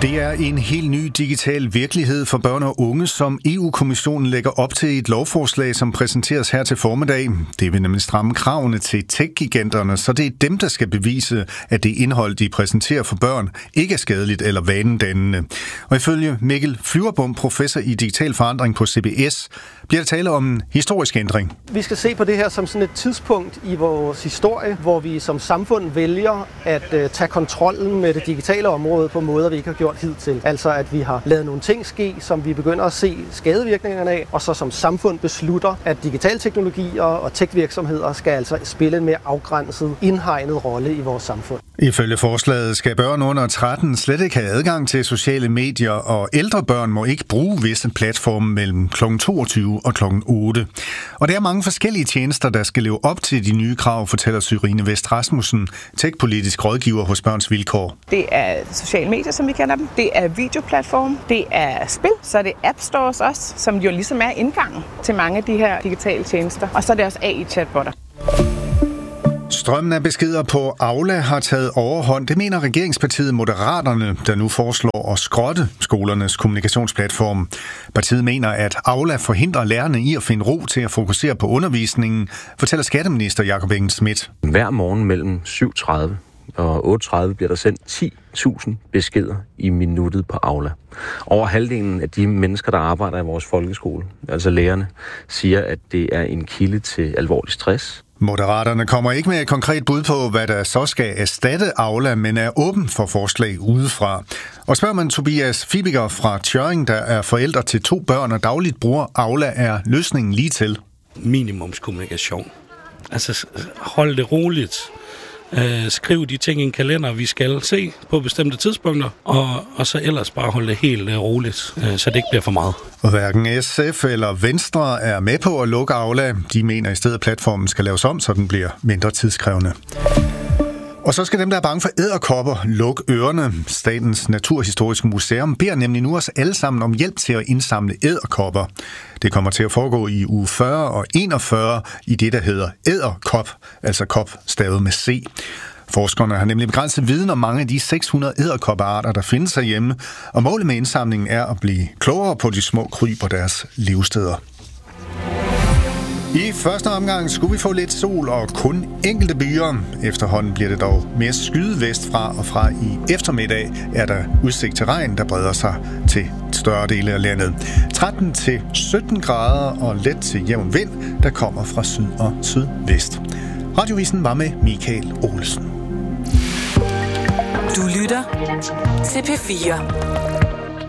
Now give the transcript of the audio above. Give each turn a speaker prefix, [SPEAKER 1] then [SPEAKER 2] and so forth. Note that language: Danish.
[SPEAKER 1] Det er en helt ny digital virkelighed for børn og unge, som EU-kommissionen lægger op til i et lovforslag, som præsenteres her til formiddag. Det vil nemlig stramme kravene til tech-giganterne, så det er dem, der skal bevise, at det indhold, de præsenterer for børn, ikke er skadeligt eller vanedannende. Og ifølge Mikkel Flyverbom, professor i digital forandring på CBS, bliver der tale om en historisk ændring.
[SPEAKER 2] Vi skal se på det her som sådan et tidspunkt i vores historie, hvor vi som samfund vælger at tage kontrollen med det digitale område på måder, vi ikke har gjort hidtil. Altså at vi har lavet nogle ting ske, som vi begynder at se skadevirkningerne af, og så som samfund beslutter, at digitale teknologier og tech-virksomheder skal altså spille en mere afgrænset, indhegnet rolle i vores samfund.
[SPEAKER 1] Ifølge forslaget skal børn under 13 slet ikke have adgang til sociale medier, og ældre børn må ikke bruge visse platforme mellem kl. 22 og kl. 8. Og der er mange forskellige tjenester, der skal leve op til de nye krav, fortæller Syrine Vest Rasmussen, tech-politisk rådgiver hos Børns Vilkår.
[SPEAKER 3] Det er sociale medier, som vi kender dem. Det er videoplatform. Det er spil. Så er det App Stores også, som jo ligesom er indgangen til mange af de her digitale tjenester. Og så er det også AI-chatbotter.
[SPEAKER 1] Strømmen af beskeder på Aula har taget overhånd. Det mener regeringspartiet Moderaterne, der nu foreslår at skrotte skolernes kommunikationsplatform. Partiet mener, at Aula forhindrer lærerne i at finde ro til at fokusere på undervisningen, fortæller skatteminister Jakob Engel-Schmidt.
[SPEAKER 4] Hver morgen mellem 7.30 og 8.30 bliver der sendt 10.000 beskeder i minuttet på Aula. Over halvdelen af de mennesker, der arbejder i vores folkeskole, altså lærerne, siger, at det er en kilde til alvorlig stress.
[SPEAKER 1] Moderaterne kommer ikke med et konkret bud på, hvad der så skal erstatte Aula, men er åben for forslag udefra. Og spørger man Tobias Fibiger fra Tjøring, der er forældre til 2 børn og dagligt bruger Aula, er løsningen lige til.
[SPEAKER 5] Minimumskommunikation. Altså hold det roligt. Skriv de ting i en kalender, vi skal se på bestemte tidspunkter, og så ellers bare holde det helt roligt, så det ikke bliver for meget.
[SPEAKER 1] Og hverken SF eller Venstre er med på at lukke Aula. De mener i stedet, at platformen skal laves om, så den bliver mindre tidskrævende. Og så skal dem, der er bange for edderkopper, lukke ørerne. Statens Naturhistoriske Museum beder nemlig nu os alle sammen om hjælp til at indsamle edderkopper. Det kommer til at foregå i uge 40 og 41 i det, der hedder edderkop, altså kop stavet med C. Forskerne har nemlig begrænset viden om mange af de 600 edderkoppearter, der findes herhjemme, og målet med indsamlingen er at blive klogere på de små kryb og deres levesteder. I første omgang skulle vi få lidt sol og kun enkelte byer. Efterhånden bliver det dog mere skyet vestfra, og fra i eftermiddag er der udsigt til regn, der breder sig til større dele af landet. 13 til 17 grader og let til jævn vind, der kommer fra syd og sydvest. Radiovisen var med Michael Olsen.
[SPEAKER 6] Du lytter til P4.